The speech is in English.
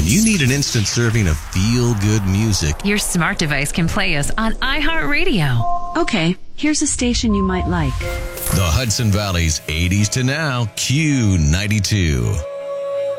you need an instant serving of feel-good music, your smart device can play us on iHeartRadio. Okay, here's a station you might like. the Hudson Valley's 80s to now Q92.